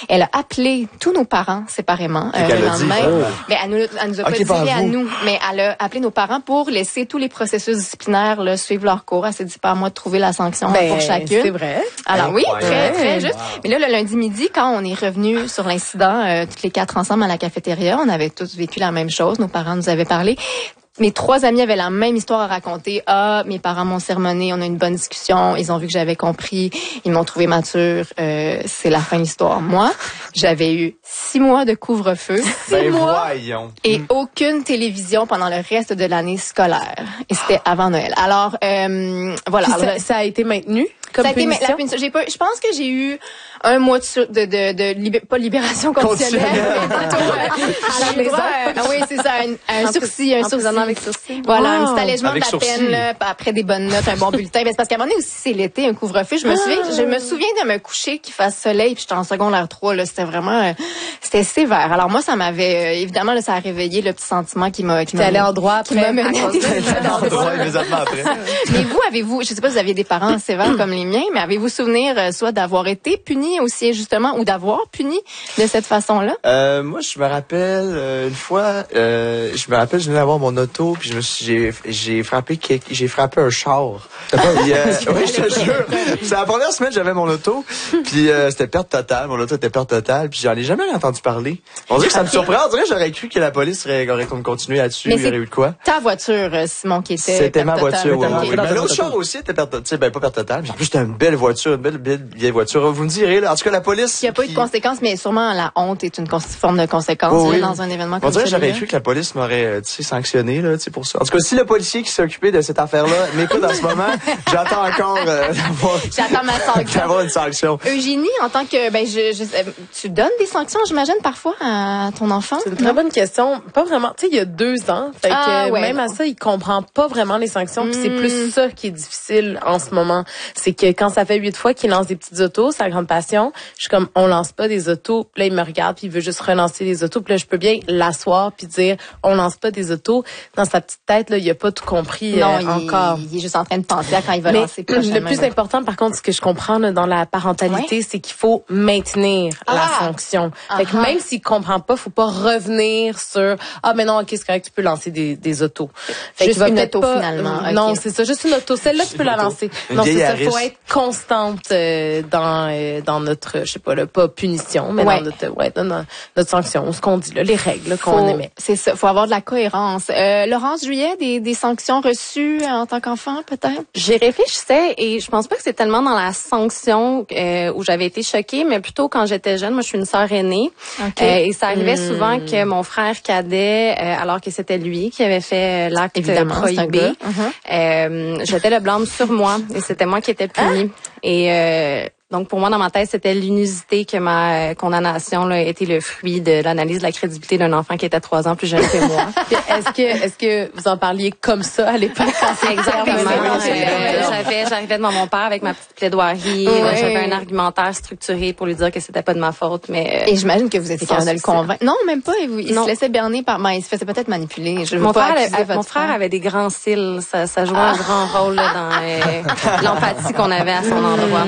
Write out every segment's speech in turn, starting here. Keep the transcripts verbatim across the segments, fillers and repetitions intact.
Elle a appelé tous nos parents séparément euh, le lendemain. Oh. Mais elle nous, elle nous a okay, pas dit à nous, mais elle a appelé nos parents pour laisser tous les processus disciplinaires là, suivre leur cours. Elle s'est dit, pas à moi de trouver la sanction ben, pour chacune. C'est vrai. Alors oui, très, très juste. Wow. Mais là, le lundi midi, quand on est revenu sur l'incident, euh, toutes les quatre ensemble à la cafétéria, on avait tous vécu la même chose. Nos parents nous avaient parlé. Mes trois amis avaient la même histoire à raconter. Ah, mes parents m'ont sermonné, on a eu une bonne discussion, ils ont vu que j'avais compris, ils m'ont trouvé mature, euh, c'est la fin de l'histoire. Moi, j'avais eu six mois de couvre-feu, six ben mois voyons. et aucune télévision pendant le reste de l'année scolaire. Et c'était avant Noël. Alors, euh, voilà. Ça, Alors, ça a été maintenu comme ça a été punition? la punition. J'ai pas, je pense que j'ai eu un mois de, de, de, de libé, pas libération conditionnelle, mais plutôt, euh, j'ai droit, euh, ah oui, c'est ça, un, un sursis, un sursis. Avec sursis. Voilà, wow. un petit allègement avec de la sursis. peine, là, après des bonnes notes, un bon bulletin. Mais c'est parce qu'à un moment donné aussi, c'est l'été, un couvre-feu. Je me souviens, je me souviens de me coucher qu'il fasse soleil, puis j'étais en secondaire trois, là. C'était vraiment, euh, c'était sévère. Alors moi, ça m'avait, euh, évidemment, là, ça a réveillé le petit sentiment qui m'a, qui m'a allé en droit qui m'a mené. En droit immédiatement après. Mais vous, avez-vous, je sais pas si vous aviez des parents sévères comme les miens, mais avez-vous souvenir, euh, soit d'avoir été puni aussi injustement ou d'avoir puni de cette façon-là? Euh, moi, je me rappelle, euh, une fois, euh, je me rappelle, je venais d'avoir mon auto, puis je me suis, j'ai, j'ai frappé, j'ai frappé un char. Puis, euh, oui, je te jure. C'est la première semaine que j'avais mon auto, puis euh, c'était perte totale. Mon auto était perte totale, puis j'en ai jamais entendu parler. On dirait que ça me surprend. On dirait que j'aurais cru que la police aurait, aurait comme continué là-dessus. Il y aurait eu de quoi? Ta voiture, Simon, qui était C'était ma voiture, oui. Okay. Oui. Mais l'autre char aussi était perte totale. Ben, pas perte totale, mais en plus, c'était une belle voiture, une belle, belle vieille voiture. Vous me direz, là. En tout cas, la police. Il n'y a pas eu de conséquences, mais sûrement la honte est une forme de conséquence oh, oui. là, dans un événement comme on dirait celui-là. J'aurais cru que la police m'aurait, tu sais, sanctionné, là, tu sais, pour ça. En tout cas, si le policier qui s'est occupé de cette affaire-là m'écoute en ce moment, j'attends encore euh, d'avoir, j'attends ma sanction. d'avoir une sanction. Eugénie, en tant que, ben, je, je, tu donnes des sanctions, j'imagine, parfois à ton enfant? C'est une très bonne question. Pas vraiment. Tu sais, il y a deux ans. Fait ah, que ouais, même non. à ça, il comprend pas vraiment les sanctions. Mm. Puis c'est plus ça qui est difficile en ce moment. C'est que quand ça fait huit fois qu'il lance des petites autos, sa grande passion, je suis comme, on lance pas des autos. Puis là, il me regarde puis il veut juste relancer les autos. Puis là, je peux bien l'asseoir puis dire, on lance pas des autos. Dans sa petite tête, là, il a pas tout compris non, euh, il, encore. Il est juste en train de penser à quand il va Mais lancer prochainement. Le plus là. important, par contre, ce que je comprends là, dans la parentalité, ouais. c'est qu'il faut maintenir ah. la sanction. Ah. Fait que même s'il comprend pas, faut pas revenir sur ah mais non, ok, c'est correct, tu peux lancer des, des autos. Fait juste une auto pas, finalement. Euh, non, okay. c'est ça, juste une auto. Celle-là, tu peux la lancer. Une non, c'est ça. Harris. Faut être constante euh, dans euh, dans notre, je sais pas, là, pas punition, mais ouais. dans notre, ouais, dans notre, notre sanction, ce qu'on dit là, les règles là, qu'on faut, émet. C'est ça. Faut avoir de la cohérence. Euh, Laurence Juillet, des, des sanctions reçues en tant qu'enfant, peut-être? J'y réfléchissais et je pense pas que c'est tellement dans la sanction euh, où j'avais été choquée, mais plutôt quand j'étais jeune. Moi, je suis une sœur aînée. Okay. Euh, et ça arrivait mmh. souvent que mon frère cadet, euh, alors que c'était lui qui avait fait l'acte prohibé, uh-huh. euh, jetait le blâme sur moi et c'était moi qui étais punie. Ah? Et euh, donc, pour moi, dans ma tête, c'était l'inusité que ma condamnation là, était le fruit de l'analyse de la crédibilité d'un enfant qui était trois ans plus jeune que moi. Est-ce que est-ce que vous en parliez comme ça à l'époque? Exactement. euh, j'avais, j'arrivais devant mon père avec ma petite plaidoirie. Oui. Là, j'avais un argumentaire structuré pour lui dire que c'était pas de ma faute. Mais et j'imagine que vous étiez capable de le convaincre. Non, même pas. Il, il se laissait berner par... Ben, il se faisait peut-être manipuler. Je mon pas frère, votre mon frère avait des grands cils. Ça, ça jouait ah. un grand rôle là, dans euh, l'empathie qu'on avait à son endroit.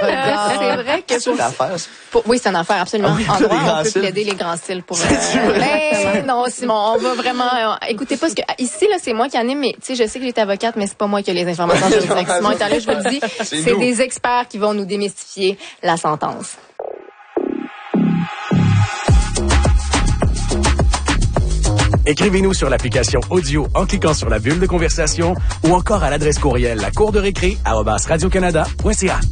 C'est vrai que c'est une affaire. Pour, oui, c'est une affaire absolument. Ah oui, en droit, on peut cils. plaider les grands cils pour. Euh, ben, non, Simon, on va vraiment. Euh, écoutez pas ce que ici là, c'est moi qui anime, mais tu sais, je sais que j'étais avocate, mais c'est pas moi qui ai les informations. Je Simon étant là, je vous le dis, c'est, c'est des experts qui vont nous démystifier la sentence. Écrivez-nous sur l'application audio en cliquant sur la bulle de conversation ou encore à l'adresse courriel la cour de récré arobase radio canada point c a.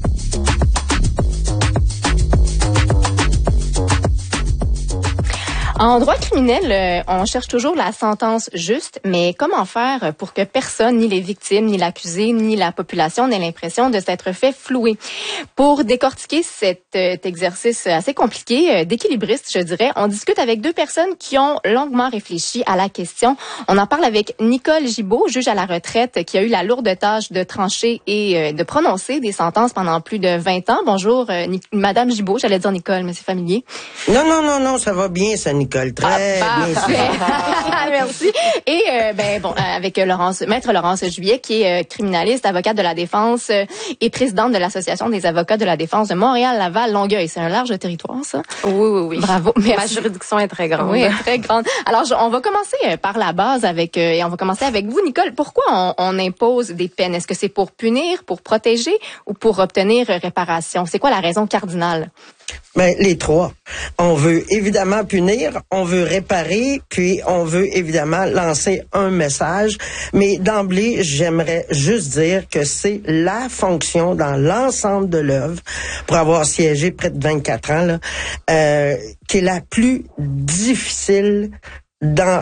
En droit criminel, euh, on cherche toujours la sentence juste, mais comment faire pour que personne, ni les victimes, ni l'accusé, ni la population n'ait l'impression de s'être fait flouer? Pour décortiquer cet, euh, exercice assez compliqué, euh, d'équilibriste, je dirais, on discute avec deux personnes qui ont longuement réfléchi à la question. On en parle avec Nicole Gibault, juge à la retraite, qui a eu la lourde tâche de trancher et euh, de prononcer des sentences pendant plus de vingt ans. Bonjour, euh, Nic- Madame Gibault, j'allais dire Nicole, mais c'est familier. Non, non, non, non, ça va bien, ça, Nicole. Nicole. Très ah, bien. Merci. Et euh, ben bon, avec Laurence, maître Laurence Juillet, qui est euh, criminaliste, avocate de la défense euh, et présidente de l'Association des avocats de la défense de Montréal, Laval, Longueuil. C'est un large territoire, ça. Oui, oui, oui. Bravo. Merci. Ma juridiction est très grande. Oui, très grande. Alors, je, on va commencer par la base avec, euh, et on va commencer avec vous, Nicole. Pourquoi on, on impose des peines? Est-ce que c'est pour punir, pour protéger ou pour obtenir réparation? C'est quoi la raison cardinale? Ben, les trois. On veut évidemment punir, on veut réparer, puis on veut évidemment lancer un message. Mais d'emblée, j'aimerais juste dire que c'est la fonction dans l'ensemble de l'œuvre, pour avoir siégé près de vingt-quatre ans, là, euh, qui est la plus difficile dans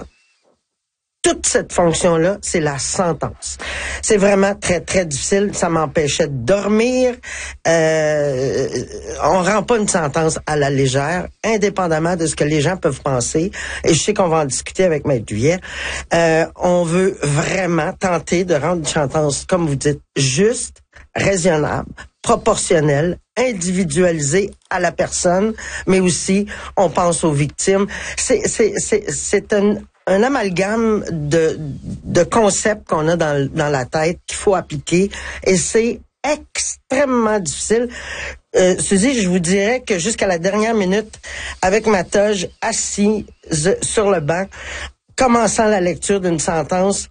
toute cette fonction-là, c'est la sentence. C'est vraiment très, très difficile. Ça m'empêchait de dormir. Euh, on rend pas une sentence à la légère, indépendamment de ce que les gens peuvent penser. Et je sais qu'on va en discuter avec Maître Juillet. Euh, on veut vraiment tenter de rendre une sentence, comme vous dites, juste, raisonnable, proportionnelle, individualisée à la personne, mais aussi, on pense aux victimes. C'est, c'est, c'est, c'est un... un amalgame de, de concepts qu'on a dans, dans la tête qu'il faut appliquer et c'est extrêmement difficile. Euh, Suzy, je vous dirais que jusqu'à la dernière minute, avec ma toge assise sur le banc, commençant la lecture d'une sentence,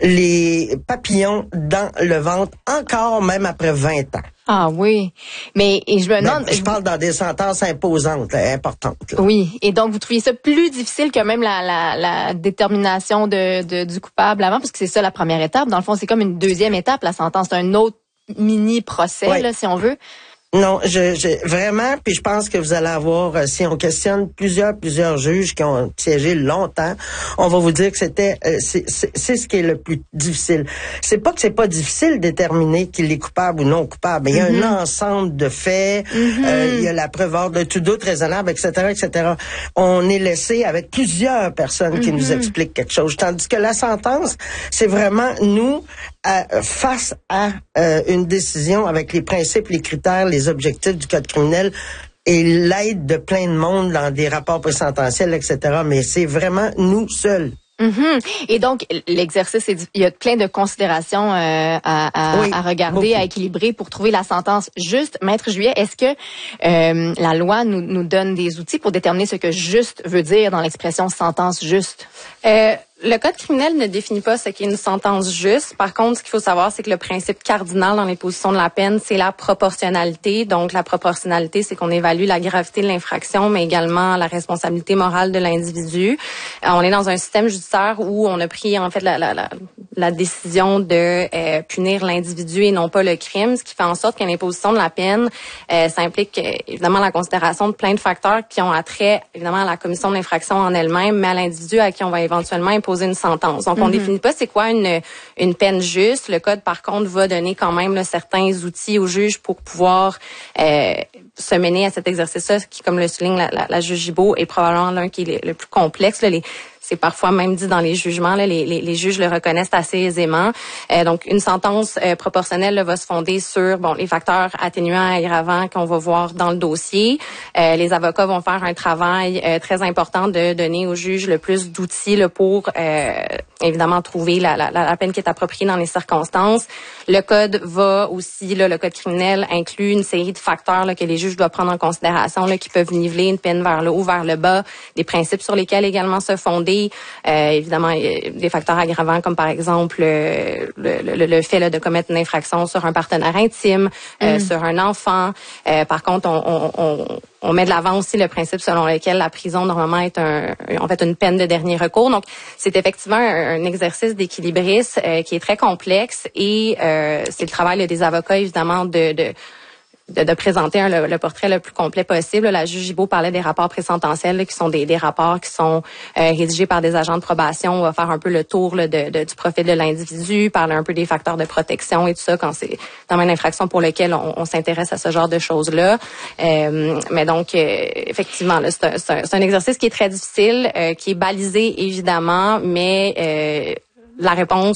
les papillons dans le ventre, encore même après vingt ans. Ah oui, mais et je me demande... Ben, je parle dans des sentences imposantes, là, importantes. Là. Oui, et donc vous trouviez ça plus difficile que même la, la, la détermination de, de, du coupable avant, parce que c'est ça la première étape. Dans le fond, c'est comme une deuxième étape, la sentence, c'est un autre mini-procès, oui. là, si on veut. Non, je, je vraiment, puis je pense que vous allez avoir, euh, si on questionne plusieurs, plusieurs juges qui ont siégé longtemps, on va vous dire que c'était, euh, c'est, c'est, c'est ce qui est le plus difficile. C'est pas que c'est pas difficile de déterminer qu'il est coupable ou non coupable, mais il y a mm-hmm. un ensemble de faits, mm-hmm. euh, il y a la preuve hors de tout doute raisonnable, et cetera, et cetera. On est laissé avec plusieurs personnes mm-hmm. qui nous expliquent quelque chose, tandis que la sentence, c'est vraiment nous à, face à euh, une décision avec les principes, les critères, les objectifs du code criminel et l'aide de plein de monde dans des rapports présententiels, et cetera. Mais c'est vraiment nous seuls. Mm-hmm. Et donc, l'exercice, il y a plein de considérations euh, à, à, oui, à regarder, beaucoup. à équilibrer pour trouver la sentence juste. Maître Juillet, est-ce que euh, la loi nous, nous donne des outils pour déterminer ce que juste veut dire dans l'expression sentence juste? Euh, Le code criminel ne définit pas ce qu'est une sentence juste. Par contre, ce qu'il faut savoir, c'est que le principe cardinal dans l'imposition de la peine, c'est la proportionnalité. Donc, la proportionnalité, c'est qu'on évalue la gravité de l'infraction, mais également la responsabilité morale de l'individu. Euh, on est dans un système judiciaire où on a pris, en fait, la, la, la, la décision de euh, punir l'individu et non pas le crime, ce qui fait en sorte qu'une imposition de la peine, euh, ça implique euh, évidemment la considération de plein de facteurs qui ont attrait, évidemment, à la commission de l'infraction en elle-même, mais à l'individu à qui on va éventuellement imposer une sentence. Donc, on mm-hmm. définit pas c'est quoi une une peine juste. Le code, par contre, va donner quand même là, certains outils aux juges pour pouvoir euh, se mener à cet exercice-là, qui, comme le souligne la, la, la juge Gibault, est probablement l'un qui est le, le plus complexe. Là, les, c'est parfois même dit dans les jugements, là, les, les, les juges le reconnaissent assez aisément. Euh, donc, une sentence euh, proportionnelle là, va se fonder sur bon les facteurs atténuants et aggravants qu'on va voir dans le dossier. Euh, les avocats vont faire un travail euh, très important de donner aux juges le plus d'outils là, pour euh, évidemment trouver la, la, la peine qui est appropriée dans les circonstances. Le code va aussi, là, le code criminel inclut une série de facteurs là, que les juges doivent prendre en considération, là, qui peuvent niveler une peine vers le haut, vers le bas, des principes sur lesquels également se fonder. Euh, évidemment, des facteurs aggravants comme par exemple euh, le, le, le fait là, de commettre une infraction sur un partenaire intime, euh, mmh. sur un enfant. Euh, par contre, on, on, on, on met de l'avant aussi le principe selon lequel la prison normalement est un, en fait une peine de dernier recours. Donc, c'est effectivement un, un exercice d'équilibriste euh, qui est très complexe et euh, c'est le travail là, des avocats évidemment de, de De, de présenter un, le, le portrait le plus complet possible. La juge Gibault parlait des rapports présententiels là, qui sont des, des rapporps qui sont euh, rédigés par des agents de probation. On va faire un peu le tour là, de, de, du profil de l'individu, parler un peu des facteurs de protection et tout ça quand c'est dans une infraction pour laquelle on, on s'intéresse à ce genre de choses-là. Euh, mais donc, euh, effectivement, là, c'est, un, c'est, un, c'est un exercice qui est très difficile, euh, qui est balisé évidemment, mais euh, la réponse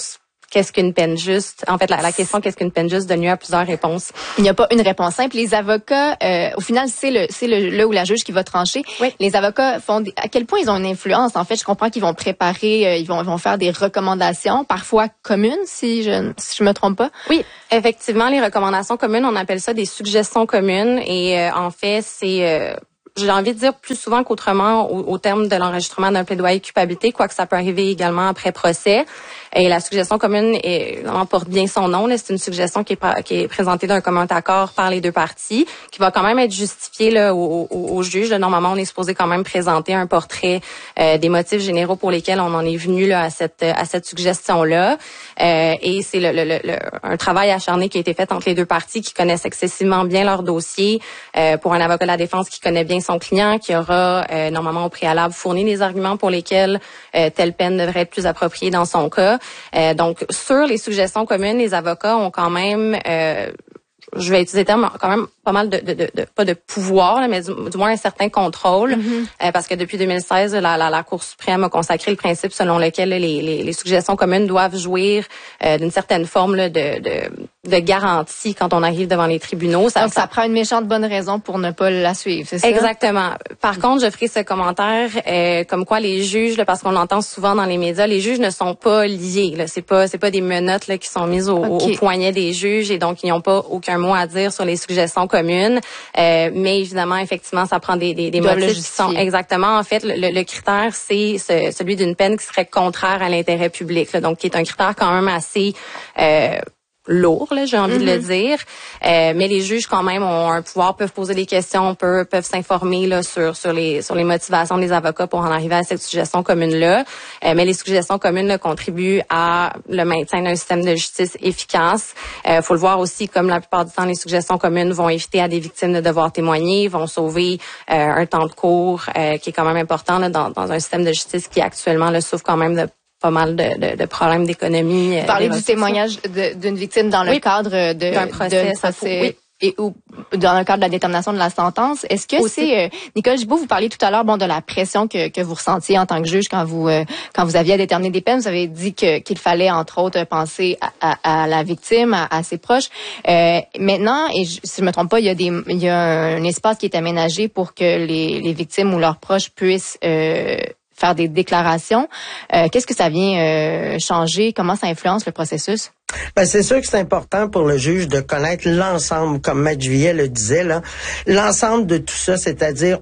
qu'est-ce qu'une peine juste? En fait, la, la question qu'est-ce qu'une peine juste donne lieu à plusieurs réponses. Il n'y a pas une réponse simple. Les avocats, euh, au final, c'est le c'est le, le ou la juge qui va trancher. Oui. Les avocats font des, à quel point ils ont une influence. En fait, je comprends qu'ils vont préparer, euh, ils vont ils vont faire des recommandations, parfois communes, si je si je me trompe pas. Oui, effectivement, les recommandations communes, on appelle ça des suggestions communes. Et euh, en fait, c'est euh, j'ai envie de dire plus souvent qu'autrement au, au terme de l'enregistrement d'un plaidoyer de culpabilité, quoique ça peut arriver également après procès. Et la suggestion commune est, porte bien son nom. Là. C'est une suggestion qui est, qui est présentée d'un commun accord par les deux parties, qui va quand même être justifiée là, au, au, au juge. Là, normalement, on est supposé quand même présenter un portrait euh, des motifs généraux pour lesquels on en est venu là, à cette à cette suggestion-là. Euh, et c'est le, le, le, un travail acharné qui a été fait entre les deux parties qui connaissent excessivement bien leur dossier. Euh, pour un avocat de la défense qui connaît bien son client, qui aura euh, normalement au préalable fourni les arguments pour lesquels euh, telle peine devrait être plus appropriée dans son cas. Euh, donc, sur les suggestions communes, les avocats ont quand même, euh, je vais utiliser le terme, quand même pas mal de, de, de, de pas de pouvoir, là, mais du, du moins un certain contrôle, mm-hmm. euh, parce que depuis deux mille seize, la, la, la Cour suprême a consacré le principe selon lequel là, les, les, les suggestions communes doivent jouir euh, d'une certaine forme là, de, de, de garantie quand on arrive devant les tribunaux. Ça, Donc, ça, ça prend une méchante bonne raison pour ne pas la suivre, c'est ça? Exactement. Par contre, je ferai ce commentaire euh, comme quoi les juges, là, parce qu'on l'entend souvent dans les médias, les juges ne sont pas liés. Là. C'est pas, c'est pas des menottes là, qui sont mises au, okay. au poignet des juges et donc ils n'ont pas aucun mot à dire sur les suggestions communes. Euh, mais évidemment, effectivement, ça prend des, des, des motifs qui sont exactement. En fait, le, le critère, c'est ce, celui d'une peine qui serait contraire à l'intérêt public. Là, donc, qui est un critère quand même assez euh, lourd, là, j'ai envie mm-hmm. de le dire. Euh, mais les juges, quand même, ont un pouvoir, peuvent poser des questions, peuvent, peuvent s'informer là sur sur les sur les motivations des avocats pour en arriver à cette suggestion commune-là. Euh, mais les suggestions communes là, contribuent à le maintien d'un système de justice efficace. Euh, faut le voir aussi, comme la plupart du temps, les suggestions communes vont éviter à des victimes de devoir témoigner, vont sauver euh, un temps de cours euh, qui est quand même important là, dans, dans un système de justice qui actuellement là, souffre quand même de pas mal de, de, de problèmes d'économie. Vous parlez du témoignage d'une victime dans le oui. cadre de, d'un procès, de procès oui. et ou dans le cadre de la détermination de la sentence. Est-ce que aussi. c'est euh, Nicole Gibault, vous parliez tout à l'heure bon de la pression que que vous ressentiez en tant que juge quand vous euh, quand vous aviez à déterminer des peines. Vous avez dit que qu'il fallait entre autres penser à, à, à la victime, à, à ses proches. Euh, maintenant, et je, si je me trompe pas, il y a des il y a un espace qui est aménagé pour que les les victimes ou leurs proches puissent euh, faire des déclarations. Euh, qu'est-ce que ça vient euh, changer? Comment ça influence le processus? Ben, c'est sûr que c'est important pour le juge de connaître l'ensemble, comme Maître Juillet le disait, là, l'ensemble de tout ça, c'est-à-dire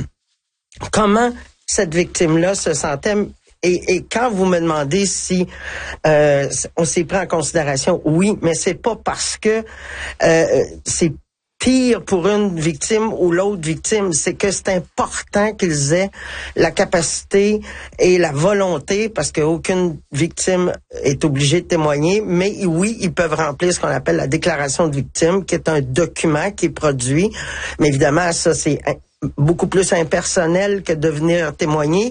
comment cette victime-là se sentait. Et, et quand vous me demandez si euh, on s'est pris en considération, oui, mais c'est pas parce que euh, c'est pire pour une victime ou l'autre victime, c'est que c'est important qu'ils aient la capacité et la volonté, parce qu'aucune victime est obligée de témoigner, mais oui, ils peuvent remplir ce qu'on appelle la déclaration de victime, qui est un document qui est produit. Mais évidemment, ça, c'est beaucoup plus impersonnel que de venir témoigner.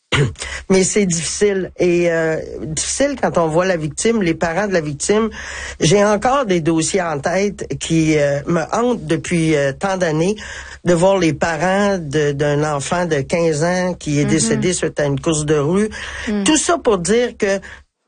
Mais c'est difficile et euh, difficile quand on voit la victime, les parents de la victime. J'ai encore des dossiers en tête qui euh, me hantent depuis euh, tant d'années, de voir les parents de, d'un enfant de quinze ans qui est mm-hmm. décédé suite à une course de rue. Mm. Tout ça pour dire que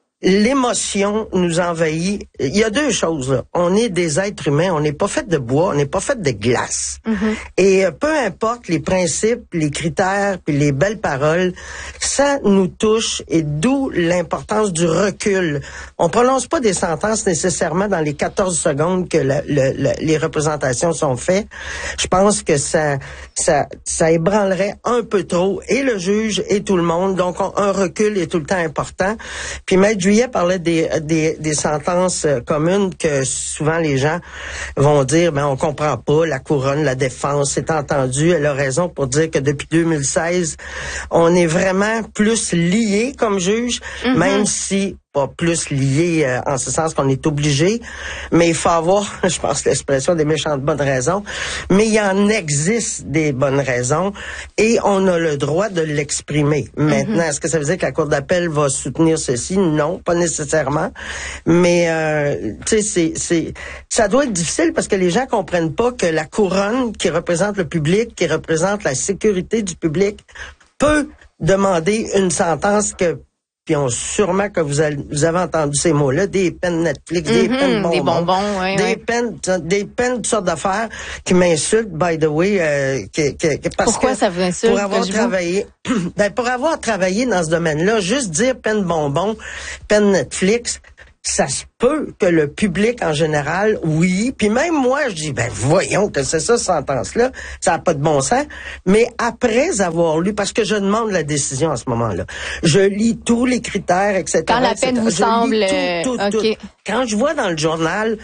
l'émotion nous envahit. Il y a deux choses, là. On est des êtres humains, on n'est pas fait de bois, on n'est pas fait de glace. Mm-hmm. Et peu importe les principes, les critères, puis les belles paroles, ça nous touche et d'où l'importance du recul. On prononce pas des sentences nécessairement dans les quatorze secondes que le, le, le, les représentations sont faites. Je pense que ça, ça, ça ébranlerait un peu trop et le juge et tout le monde. Donc, on, un recul est tout le temps important. Puis, Maître Juillet parlait des, des, des sentences communes que souvent les gens vont dire, ben on comprend pas, la couronne, la défense, c'est entendu. Elle a raison pour dire que depuis deux mille seize, on est vraiment plus liés comme juge, mm-hmm. même si pas plus lié euh, en ce sens qu'on est obligé, mais il faut avoir, je pense, l'expression des méchantes bonnes raisons, mais il y en existe des bonnes raisons et on a le droit de l'exprimer. Mm-hmm. Maintenant, est-ce que ça veut dire que la Cour d'appel va soutenir ceci? Non, pas nécessairement, mais euh, tu sais, c'est, c'est, ça doit être difficile parce que les gens comprennent pas que la couronne qui représente le public, qui représente la sécurité du public, peut demander une sentence que puis on sûrement que vous avez, vous avez entendu ces mots-là, des peines Netflix, mm-hmm, des peines bonbons, des bonbons, oui, des oui. peines, des peines, toutes sortes d'affaires qui m'insultent, by the way, euh, que, que, que parce Pourquoi que ça vous insulte? Pour avoir travaillé, ben pour avoir travaillé dans ce domaine-là, juste dire peine bonbons, peine Netflix, ça se peut que le public en général, oui, puis même moi, je dis, ben voyons que c'est ça, cette sentence-là, ça n'a pas de bon sens, mais après avoir lu, parce que je demande la décision à ce moment-là, je lis tous les critères, et cetera. Quand la peine vous je semble... tout, tout, okay. tout. Quand je vois dans le journal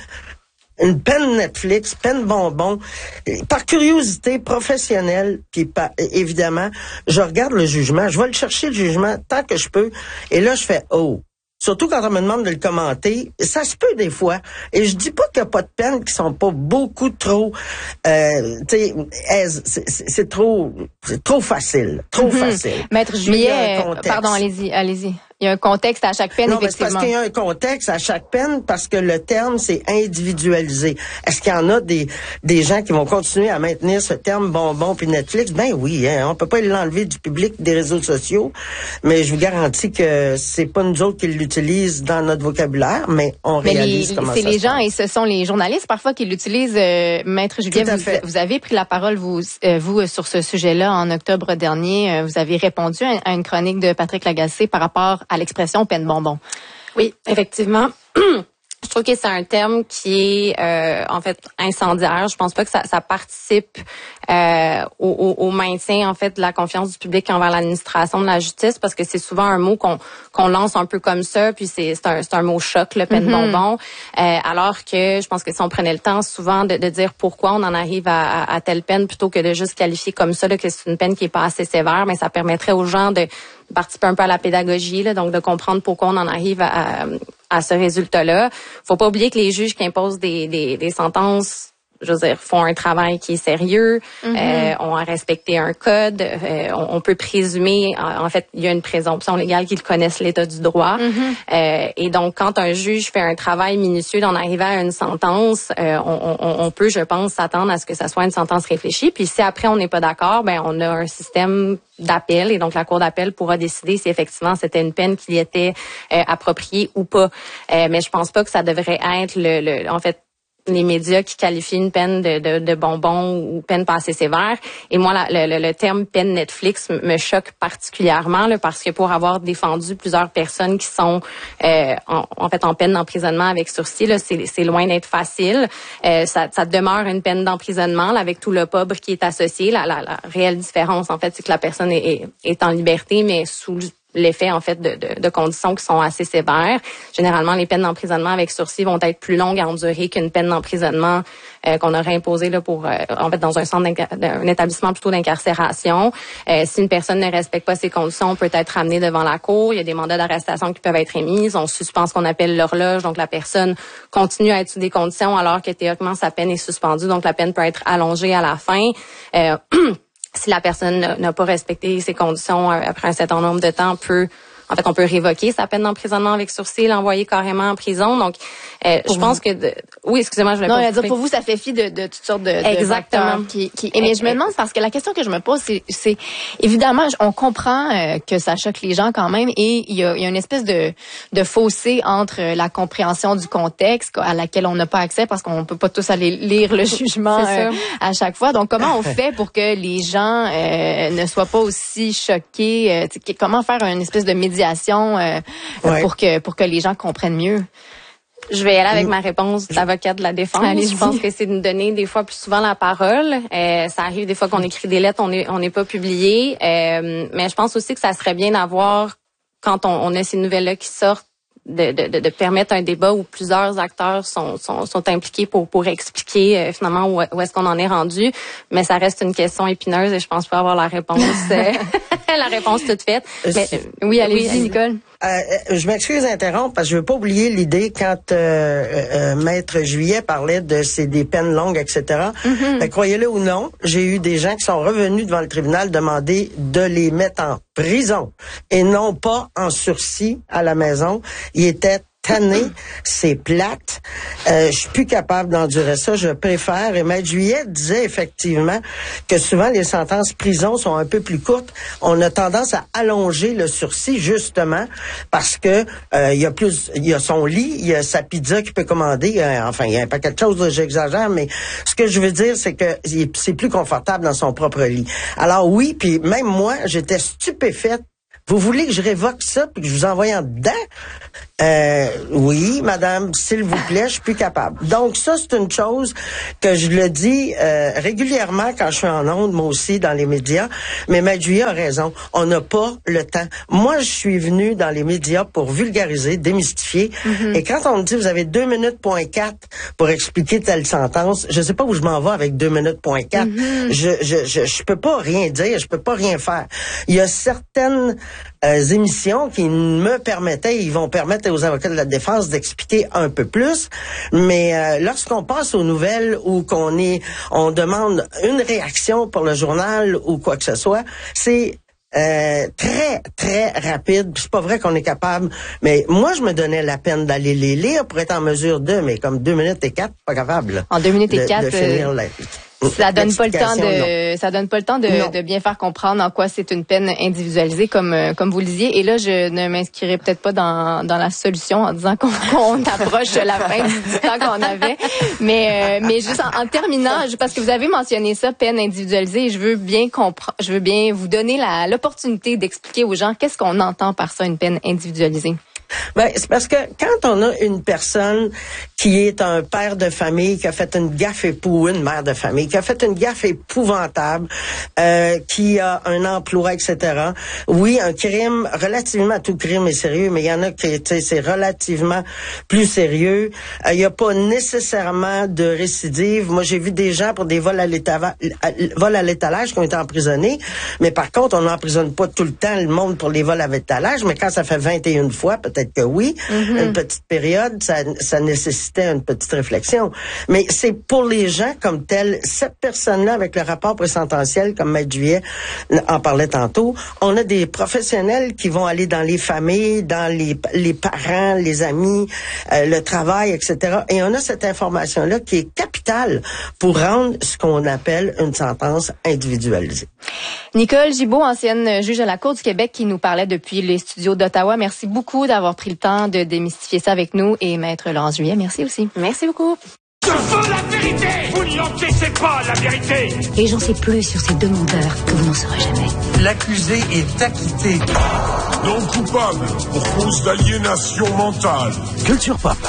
une peine Netflix, peine bonbon, par curiosité professionnelle, puis pas, évidemment, je regarde le jugement, je vais le chercher le jugement tant que je peux, et là je fais « oh ». Surtout quand on me demande de le commenter, ça se peut des fois. Et je dis pas qu'il n'y a pas de peines qui sont pas beaucoup trop, euh, tu sais, c'est, c'est trop, c'est trop facile, trop mm-hmm. facile. Maître Juillet, pardon, allez-y, allez-y. Il y a un contexte à chaque peine, non, effectivement. Non, parce qu'il y a un contexte à chaque peine parce que le terme, c'est individualisé. Est-ce qu'il y en a des des gens qui vont continuer à maintenir ce terme bonbon puis Netflix? Ben oui, hein, on peut pas l'enlever du public des réseaux sociaux, mais je vous garantis que c'est pas nous autres qui l'utilisent dans notre vocabulaire, mais on mais réalise les, comment c'est ça les se gens passe. Et ce sont les journalistes parfois qui l'utilisent. Euh, Maître Juillet, vous, vous avez pris la parole, vous, euh, vous sur ce sujet-là en octobre dernier. Euh, vous avez répondu à, à une chronique de Patrick Lagacé par rapport à l'expression peine bonbon. Oui, effectivement. Je trouve que c'est un terme qui est euh, en fait incendiaire. Je pense pas que ça, ça participe euh, au, au, au maintien en fait de la confiance du public envers l'administration de la justice, parce que c'est souvent un mot qu'on qu'on lance un peu comme ça, puis c'est c'est un c'est un mot choc, le peine mm-hmm. bonbon. Euh, alors que je pense que si on prenait le temps souvent de, de dire pourquoi on en arrive à, à, à telle peine, plutôt que de juste qualifier comme ça là, que c'est une peine qui est pas assez sévère, mais ça permettrait aux gens de participer un peu à la pédagogie, là, donc de comprendre pourquoi on en arrive à, à, à ce résultat-là. Faut pas oublier que les juges qui imposent des, des, des sentences, je veux dire, font un travail qui est sérieux, mm-hmm. euh, ont à respecter un code. Euh, on, on peut présumer, en, en fait, il y a une présomption légale qu'ils connaissent l'état du droit. Mm-hmm. Euh, et donc, quand un juge fait un travail minutieux d'en arriver à une sentence, euh, on, on, on peut, je pense, s'attendre à ce que ça soit une sentence réfléchie. Puis si après on n'est pas d'accord, ben on a un système d'appel, et donc la cour d'appel pourra décider si effectivement c'était une peine qui était euh, appropriée ou pas. Euh, mais je pense pas que ça devrait être le, le en fait les médias qui qualifient une peine de, de, de bonbon ou peine pas assez sévère. Et moi, la, le, le terme peine Netflix me choque particulièrement là, parce que pour avoir défendu plusieurs personnes qui sont euh, en, en fait en peine d'emprisonnement avec sursis, là, c'est, c'est loin d'être facile. Euh, ça, ça demeure une peine d'emprisonnement là, avec tout l'opprobre qui est associé. La, la, la réelle différence, en fait, c'est que la personne est, est, est en liberté, mais sous l'effet en fait de, de, de conditions qui sont assez sévères. Généralement, les peines d'emprisonnement avec sursis vont être plus longues en durée qu'une peine d'emprisonnement euh, qu'on aurait imposée là pour euh, en fait dans un centre d'un établissement plutôt d'incarcération. Euh, si une personne ne respecte pas ces conditions, on peut être ramené devant la cour. Il y a des mandats d'arrestation qui peuvent être émis. On suspend ce qu'on appelle l'horloge, donc la personne continue à être sous des conditions alors que théoriquement sa peine est suspendue, donc la peine peut être allongée à la fin. Euh, Si la personne n'a pas respecté ces conditions après un certain nombre de temps, peut, en fait, on peut révoquer sa peine d'emprisonnement avec sursis, l'envoyer carrément en prison. Donc, euh, je pense que, de... oui, excusez-moi, je voulais non, pas. Non, dire pour vous, ça fait fi de, de toutes sortes de, exactement. De qui, qui. Et mais je me demande parce que la question que je me pose, c'est, c'est évidemment, on comprend euh, que ça choque les gens quand même, et il y a, il y a une espèce de, de fossé entre la compréhension du contexte à laquelle on n'a pas accès parce qu'on peut pas tous aller lire le jugement euh, à chaque fois. Donc, comment on fait pour que les gens euh, ne soient pas aussi choqués? Euh, comment faire une espèce de médiation euh, ouais. pour que pour que les gens comprennent mieux? Je vais y aller avec ma réponse d'avocat de la défense. Allez-y. Je pense que c'est de nous donner des fois plus souvent la parole. Euh, ça arrive des fois qu'on écrit des lettres, on n'est on n'est pas publié. Euh, mais je pense aussi que ça serait bien d'avoir, quand on, on a ces nouvelles-là qui sortent, de, de, de permettre un débat où plusieurs acteurs sont, sont, sont impliqués pour, pour expliquer euh, finalement où, où est-ce qu'on en est rendu. Mais ça reste une question épineuse et je pense pas avoir la réponse euh, la réponse toute faite. Mais, euh, oui, allez-y, oui, Nicole. Euh, je m'excuse d'interrompre parce que je veux pas oublier l'idée quand euh, euh, Maître Juillet parlait de ces des peines longues, et cetera. Mm-hmm. Ben, croyez-le ou non, j'ai eu des gens qui sont revenus devant le tribunal demander de les mettre en prison et non pas en sursis à la maison. Ils étaient tanné, c'est plate. Euh, je suis plus capable d'endurer ça. Je préfère. Et Maître Juillet disait effectivement que souvent les sentences prison sont un peu plus courtes. On a tendance à allonger le sursis justement parce que euh, il y a plus, il y a son lit, il y a sa pizza qu'il peut commander. Euh, enfin, il y a un paquet de choses. J'exagère, mais ce que je veux dire, c'est que c'est plus confortable dans son propre lit. Alors oui, puis même moi, j'étais stupéfaite. Vous voulez que je révoque ça puis que je vous envoie en dedans? Euh, oui, madame, s'il vous plaît, je suis plus capable. Donc ça, c'est une chose que je le dis euh, régulièrement quand je suis en ondes, moi aussi, dans les médias. Mais Maître Juillet a raison. On n'a pas le temps. Moi, je suis venue dans les médias pour vulgariser, démystifier. Mm-hmm. Et quand on me dit, vous avez deux minutes point quatre pour expliquer telle sentence, je sais pas où je m'en vais avec deux minutes point quatre. Mm-hmm. Je, je, je, je peux pas rien dire, je peux pas rien faire. Il y a certaines euh, émissions qui me permettaient, ils vont permettre aux avocats de la défense d'expliquer un peu plus, mais euh, lorsqu'on passe aux nouvelles ou qu'on est, on demande une réaction pour le journal ou quoi que ce soit, c'est euh, très, très rapide. C'est pas vrai qu'on est capable, mais moi, je me donnais la peine d'aller les lire pour être en mesure de, mais comme deux minutes et quatre, pas capable. Là, en deux minutes et quatre, de, de finir la... Ça donne pas le temps de, non. ça donne pas le temps de, de bien faire comprendre en quoi c'est une peine individualisée comme euh, comme vous le disiez. Et là, je ne m'inscrirai peut-être pas dans dans la solution en disant qu'on, qu'on approche la fin du temps qu'on avait. Mais euh, mais juste en, en terminant, parce que vous avez mentionné ça, peine individualisée, et je veux bien comprendre, je veux bien vous donner la l'opportunité d'expliquer aux gens qu'est-ce qu'on entend par ça, une peine individualisée. Ben, c'est parce que quand on a une personne qui est un père de famille, qui a fait une gaffe épouvantable, une mère de famille, qui a fait une gaffe épouvantable, euh, qui a un emploi, et cetera. Oui, un crime, relativement tout crime est sérieux, mais il y en a qui, tu sais, c'est relativement plus sérieux. Il euh, n'y a pas nécessairement de récidive. Moi, j'ai vu des gens pour des vols à l'étalage, vols à l'étalage qui ont été emprisonnés, mais par contre, on n'emprisonne pas tout le temps le monde pour les vols à l'étalage, mais quand ça fait vingt et une fois, peut-être Peut-être que oui, mm-hmm. une petite période, ça, ça nécessitait une petite réflexion. Mais c'est pour les gens comme tels, cette personne-là, avec le rapport présententiel, comme Maître Juillet en parlait tantôt, on a des professionnels qui vont aller dans les familles, dans les, les parents, les amis, euh, le travail, et cetera. Et on a cette information-là qui est capitale pour rendre ce qu'on appelle une sentence individualisée. Nicole Gibault, ancienne juge à la Cour du Québec, qui nous parlait depuis les studios d'Ottawa. Merci beaucoup d'avoir pris le temps de démystifier ça avec nous. Et Maître Laurence Juillet, merci aussi. Merci beaucoup. Je veux la vérité! Vous n'y encaissez pas la vérité! Et j'en sais plus sur ces demandeurs que vous n'en saurez jamais. L'accusé est acquitté. Non coupable pour cause d'aliénation mentale. Culture Pop.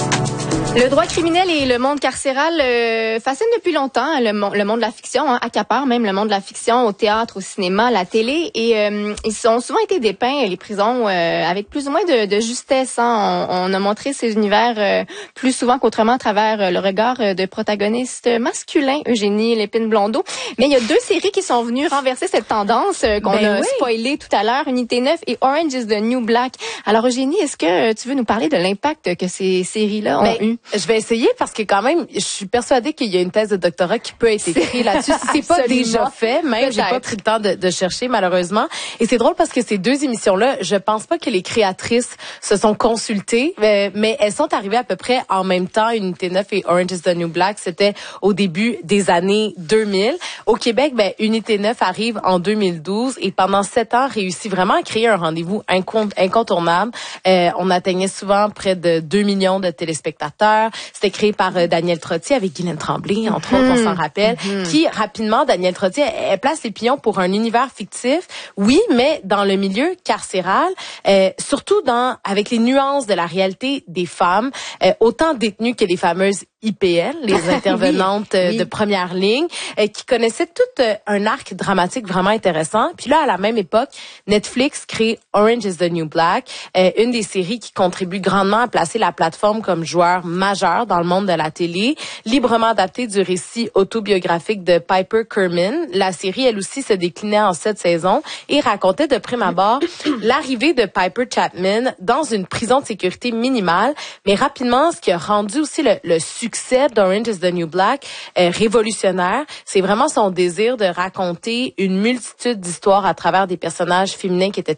Le droit criminel et le monde carcéral euh, fascinent depuis longtemps le, le monde de la fiction, hein, accapare même le monde de la fiction au théâtre, au cinéma, à la télé. Et euh, ils ont souvent été dépeints, les prisons, euh, avec plus ou moins de, de justesse. Hein. On, on a montré ces univers euh, plus souvent qu'autrement à travers euh, le regard euh, de protagonistes masculins, Eugénie Lépine-Blondeau. Mais il y a deux séries qui sont venues renverser cette tendance euh, qu'on ben a oui. spoilée tout à l'heure, Unité neuf et Orange is the New Black. Alors Eugénie, est-ce que tu veux nous parler de l'impact que ces séries-là ont ben, eu? Je vais essayer parce que quand même, je suis persuadée qu'il y a une thèse de doctorat qui peut être écrite là-dessus. Si c'est pas déjà fait, même j'ai pas pris le temps de, de chercher malheureusement. Et c'est drôle parce que ces deux émissions-là, je pense pas que les créatrices se sont consultées, mais, mais elles sont arrivées à peu près en même temps. Unité neuf et Orange is the New Black, c'était au début des années deux mille. Au Québec, ben Unité neuf arrive en deux mille douze et pendant sept ans réussit vraiment à créer un rendez-vous incont- incontournable. Euh, on atteignait souvent près de deux millions de téléspectateurs. C'était créé par euh, Daniel Trottier avec Guylaine Tremblay, entre mm-hmm. autres, on s'en rappelle, mm-hmm. qui, rapidement, Daniel Trottier, elle, elle place les pions pour un univers fictif, oui, mais dans le milieu carcéral, euh, surtout dans avec les nuances de la réalité des femmes, euh, autant détenues que les fameuses I P L, les intervenantes oui, oui. de première ligne, euh, qui connaissaient tout euh, un arc dramatique vraiment intéressant. Puis là, à la même époque, Netflix crée Orange is the New Black, euh, une des séries qui contribue grandement à placer la plateforme comme joueur majeur dans le monde de la télé, librement adaptée du récit autobiographique de Piper Kerman. La série, elle aussi, se déclinait en sept saisons et racontait de prime abord l'arrivée de Piper Chapman dans une prison de sécurité minimale, mais rapidement, ce qui a rendu aussi le, le succès d'Orange is the New Black euh, révolutionnaire, c'est vraiment son désir de raconter une multitude d'histoires à travers des personnages féminins qui étaient tous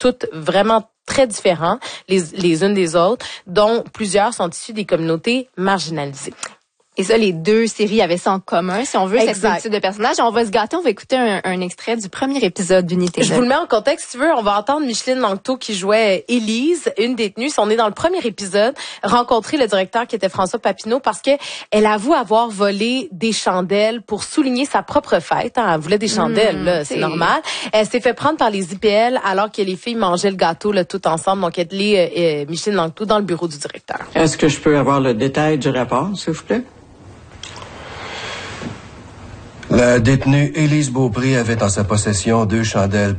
toutes vraiment très différents les, les unes des autres, dont plusieurs sont issus des communautés marginalisées. Et ça, les deux séries avaient ça en commun, si on veut, Exact. cette multitude de personnages. On va se gâter, on va écouter un, un extrait du premier épisode d'Unité. Je vous le mets en contexte, si tu veux. On va entendre Micheline Langto qui jouait Élise, une détenue. On est dans le premier épisode, rencontrer le directeur qui était François Papineau parce que elle avoue avoir volé des chandelles pour souligner sa propre fête. Hein. Elle voulait des chandelles, mmh, là, c'est normal. Elle s'est fait prendre par les I P L alors que les filles mangeaient le gâteau là, tout ensemble. Donc, elle est euh, Micheline Langto dans le bureau du directeur. Est-ce que je peux avoir le détail du rapport, s'il vous plaît? La détenue Élise Beaupré avait en sa possession deux chandelles